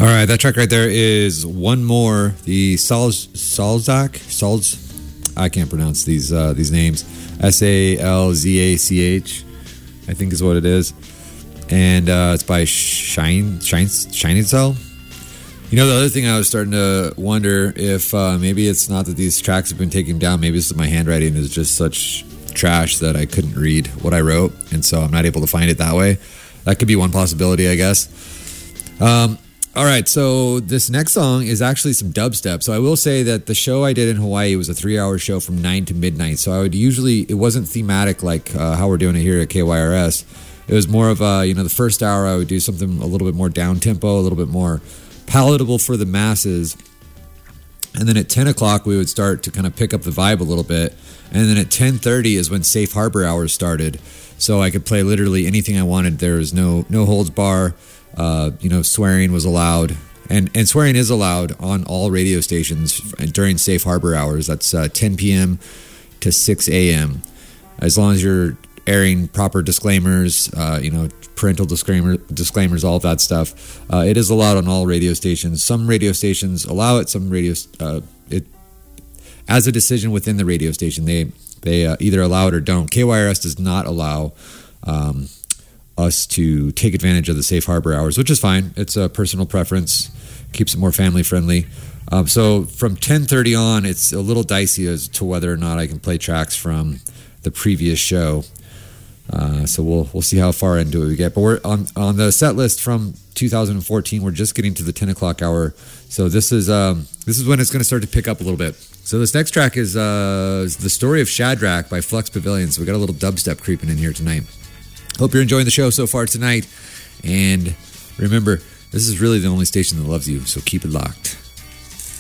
All right, that track right there is One More, the Salzach, I can't pronounce these names. Salzach, I think is what it is. And it's by Shining Cell. You know, the other thing I was starting to wonder if maybe it's not that these tracks have been taken down. Maybe it's that my handwriting is just such trash that I couldn't read what I wrote, and so I'm not able to find it that way. That could be one possibility, I guess. All right, so this next song is actually some dubstep. So I will say that the show I did in Hawaii was a 3-hour show from 9 to midnight. So I would it wasn't thematic like how we're doing it here at KYRS. It was more of the first hour I would do something a little bit more down-tempo, a little bit more palatable for the masses. And then at 10 o'clock, we would start to kind of pick up the vibe a little bit. And then at 10:30 is when Safe Harbor Hours started. So I could play literally anything I wanted. There was no holds bar. Swearing was allowed. And swearing is allowed on all radio stations during Safe Harbor Hours. That's 10 p.m. to 6 a.m. As long as you're airing proper disclaimers, parental disclaimers, all of that stuff. It is allowed on all radio stations. Some radio stations allow it. Some it as a decision within the radio station. They either allow it or don't. KYRS does not allow us to take advantage of the Safe Harbor Hours, which is fine. It's a personal preference. Keeps it more family friendly. So from 10:30 on, it's a little dicey as to whether or not I can play tracks from the previous show. So we'll see how far into it we get. But we're on the set list from 2014. We're just getting to the 10 o'clock hour. So this is when it's going to start to pick up a little bit. So this next track is The Story of Shadrach by Flux Pavilion. So we got a little dubstep creeping in here tonight. Hope you're enjoying the show so far tonight. And remember, this is really the only station that loves you, so keep it locked.